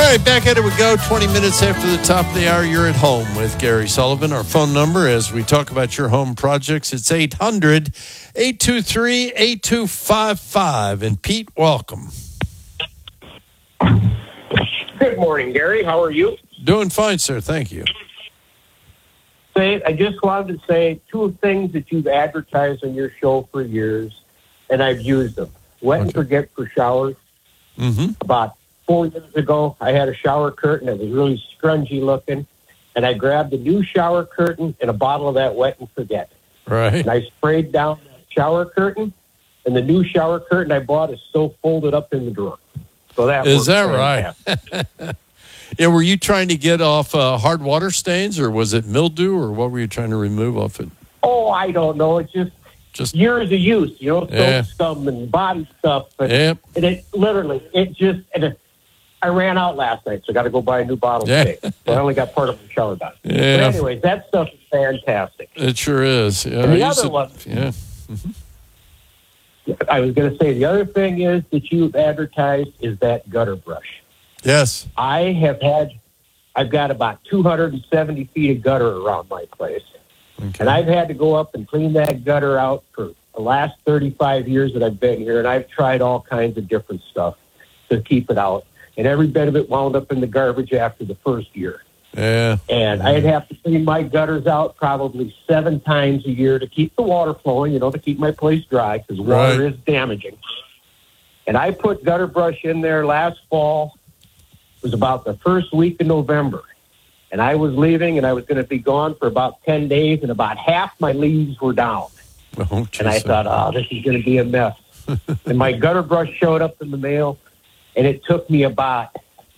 right, back at it we go. 20 minutes after the top of the hour, you're at home with Gary Sullivan. Our phone number as we talk about your home projects, it's 800-823-8255. And Pete, welcome. Good morning, Gary. How are you? Doing fine, sir. Thank you. I just wanted to say two things that you've advertised on your show for years, and I've used them. Wet and forget for showers. Mm-hmm. About 4 years ago, I had a shower curtain that was really scrungy looking, and I grabbed a new shower curtain and a bottle of that wet and forget. Right. And I sprayed down that shower curtain, and the new shower curtain I bought is still folded up in the drawer. So that is that right? Yeah, were you trying to get off hard water stains, or was it mildew, or what were you trying to remove off it? Oh, I don't know. It's just years of use, soap scum and body stuff. And I ran out last night, so I got to go buy a new bottle today. So I only got part of the shower done. Yeah. But anyways, that stuff is fantastic. It sure is. Yeah. And the other one, Mm-hmm. I was going to say, the other thing is that you've advertised is that gutter brush. Yes. I've got about 270 feet of gutter around my place. Okay. And I've had to go up and clean that gutter out for the last 35 years that I've been here, and I've tried all kinds of different stuff to keep it out. And every bit of it wound up in the garbage after the first year. Yeah. And I'd have to clean my gutters out probably 7 times a year to keep the water flowing, to keep my place dry, because water is damaging. And I put gutter brush in there last fall. It was about the first week of November. And I was leaving, and I was going to be gone for about 10 days, and about half my leaves were down. Oh, and I thought, this is going to be a mess. And my gutter brush showed up in the mail, and it took me about,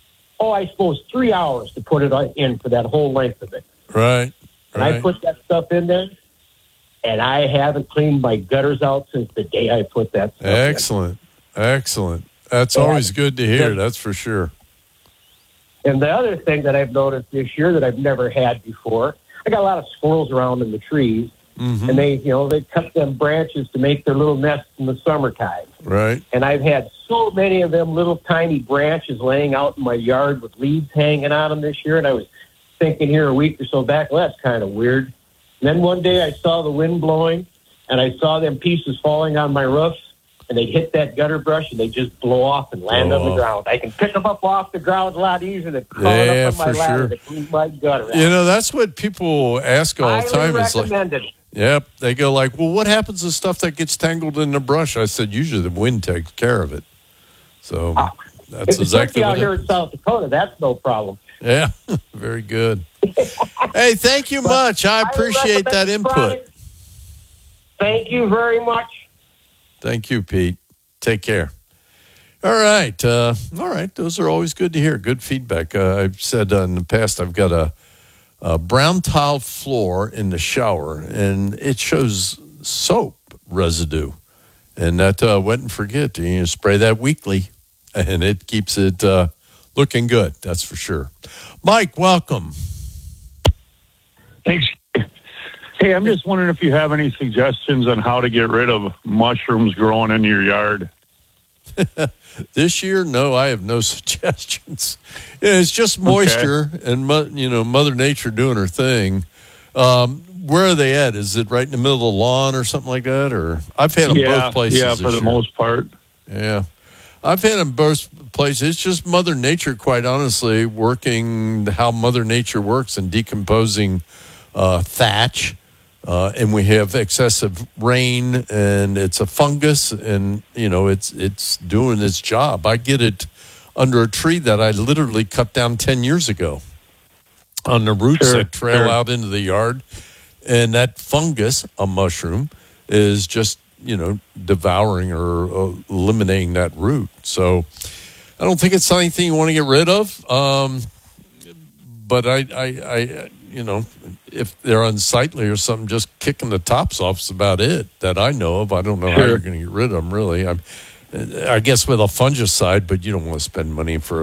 I suppose 3 hours to put it in for that whole length of it. Right. And I put that stuff in there, and I haven't cleaned my gutters out since the day I put that stuff in. Excellent. That's always good to hear, that's for sure. And the other thing that I've noticed this year that I've never had before, I got a lot of squirrels around in the trees, mm-hmm. and they cut them branches to make their little nests in the summertime. Right. And I've had so many of them little tiny branches laying out in my yard with leaves hanging on them this year, and I was thinking here a week or so back, well, that's kind of weird. And then one day I saw the wind blowing, and I saw them pieces falling on my roof, and they hit that gutter brush, and they just blow off and land on the ground. I can pick them up off the ground a lot easier than crawling up on my ladder to clean my gutter out. That's what people ask all the time. It's recommended. Yep. They go like, well, what happens to stuff that gets tangled in the brush? I said, usually the wind takes care of it. So that's exactly what out here in South Dakota, that's no problem. Yeah. Very good. Hey, thank you much. I appreciate that input. Thank you very much. Thank you, Pete. Take care. All right. Those are always good to hear. Good feedback. I've said in the past I've got a brown tile floor in the shower, and it shows soap residue. And that wet and forget, you spray that weekly, and it keeps it looking good. That's for sure. Mike, welcome. Thanks. Hey, I'm just wondering if you have any suggestions on how to get rid of mushrooms growing in your yard. This year, no, I have no suggestions. It's just moisture and Mother Nature doing her thing. Where are they at? Is it right in the middle of the lawn or something like that? Or I've had them both places. Yeah, for the most part. Yeah, I've had them both places. It's just Mother Nature, quite honestly, working how Mother Nature works and decomposing thatch. And we have excessive rain, and it's a fungus, and it's doing its job. I get it under a tree that I literally cut down 10 years ago on the roots that trail out into the yard, and that fungus, a mushroom, is just devouring or eliminating that root. So I don't think it's anything you want to get rid of. But I if they're unsightly or something, just kicking the tops off is about it that I know of. I don't know how you're going to get rid of them, really. I guess with a fungicide, but you don't want to spend money for